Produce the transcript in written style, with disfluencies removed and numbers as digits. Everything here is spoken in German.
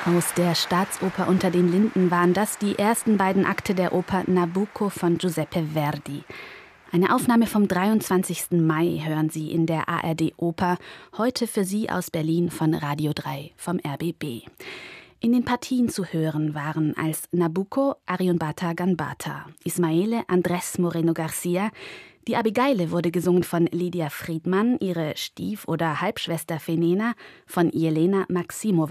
Aus der Staatsoper Unter den Linden waren das die ersten beiden Akte der Oper Nabucco von Giuseppe Verdi. Eine Aufnahme vom 23. Mai hören Sie in der ARD Oper, heute für Sie aus Berlin von Radio 3 vom RBB. In den Partien zu hören waren als Nabucco Arionbata Gambata, Ismaele Andrés Moreno García, die Abigaile wurde gesungen von Lydia Friedman, ihre Stief- oder Halbschwester Fenena von Jelena Maximova.